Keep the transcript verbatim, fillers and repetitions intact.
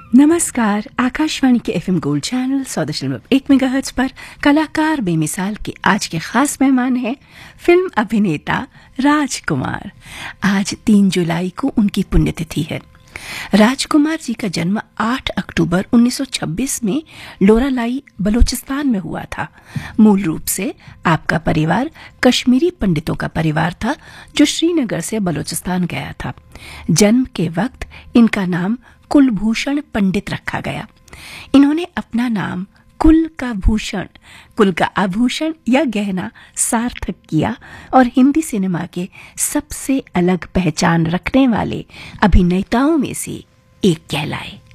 नमस्कार। आकाशवाणी के FM gold channel सौ दशमलव एक मेगाहर्ट्ज पर कलाकार बेमिसाल के आज के खास मेहमान हैं फिल्म अभिनेता राजकुमार। आज तीन जुलाई को उनकी पुण्यतिथि है। राजकुमार जी का जन्म आठ अक्टूबर उन्नीस सौ छब्बीस में लोरालाई बलूचिस्तान में हुआ था। मूल रूप से आपका परिवार कश्मीरी पंडितों का परिवार था जो श्रीनगर से बलूचिस्तान गया था। जन्म के वक्त इनका नाम कुलभूषण पंडित रखा गया। इन्होंने अपना नाम कुल का भूषण, कुल का आभूषण या गहना सार्थक किया और हिंदी सिनेमा के सबसे अलग पहचान रखने वाले अभिनेताओं में से एक कहलाए।